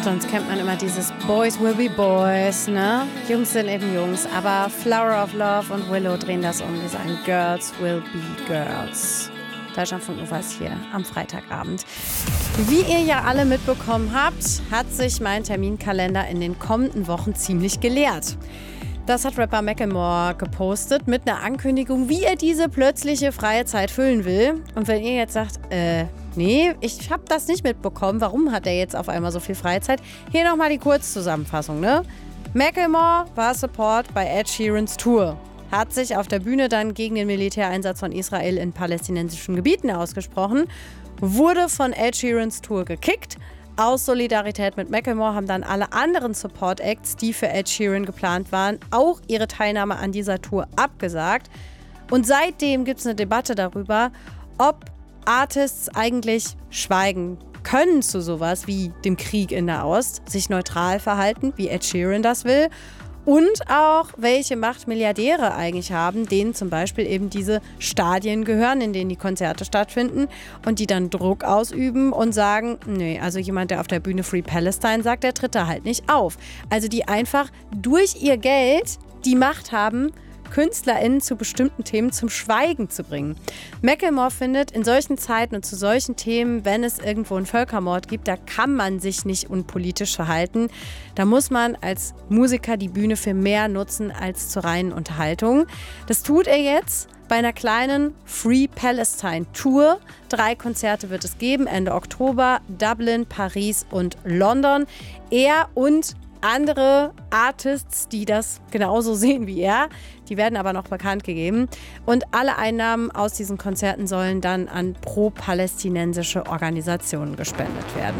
Sonst kennt man immer dieses Boys will be boys, ne? Jungs sind eben Jungs. Aber Flower of Love und Willow drehen das um. Die sagen Girls will be girls. Deutschlandfunk Nova ist hier am Freitagabend. Wie ihr ja alle mitbekommen habt, hat sich mein Terminkalender in den kommenden Wochen ziemlich geleert. Das hat Rapper Macklemore gepostet mit einer Ankündigung, wie er diese plötzliche freie Zeit füllen will. Und wenn ihr jetzt sagt, nee, ich habe das nicht mitbekommen, warum hat er jetzt auf einmal so viel Freizeit? Hier nochmal die Kurzzusammenfassung, ne? Macklemore war Support bei Ed Sheerans Tour. Hat sich auf der Bühne dann gegen den Militäreinsatz von Israel in palästinensischen Gebieten ausgesprochen, wurde von Ed Sheerans Tour gekickt. Aus Solidarität mit Macklemore haben dann alle anderen Support-Acts, die für Ed Sheeran geplant waren, auch ihre Teilnahme an dieser Tour abgesagt. Und seitdem gibt es eine Debatte darüber, ob Artists eigentlich schweigen können zu sowas wie dem Krieg in der Ost, sich neutral verhalten, wie Ed Sheeran das will. Und auch, welche Macht Milliardäre eigentlich haben, denen zum Beispiel eben diese Stadien gehören, in denen die Konzerte stattfinden und die dann Druck ausüben und sagen, nee, also jemand, der auf der Bühne Free Palestine sagt, der tritt da halt nicht auf. Also die einfach durch ihr Geld die Macht haben, KünstlerInnen zu bestimmten Themen zum Schweigen zu bringen. Macklemore findet, in solchen Zeiten und zu solchen Themen, wenn es irgendwo einen Völkermord gibt, da kann man sich nicht unpolitisch verhalten. Da muss man als Musiker die Bühne für mehr nutzen als zur reinen Unterhaltung. Das tut er jetzt bei einer kleinen Free Palestine Tour. 3 Konzerte wird es geben, Ende Oktober, Dublin, Paris und London. Er und andere Artists, die das genauso sehen wie er, die werden aber noch bekannt gegeben. Und alle Einnahmen aus diesen Konzerten sollen dann an pro-palästinensische Organisationen gespendet werden.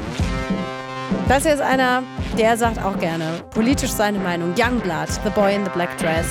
Das hier ist einer, der sagt auch gerne politisch seine Meinung. Youngblood, The Boy in the Black Dress.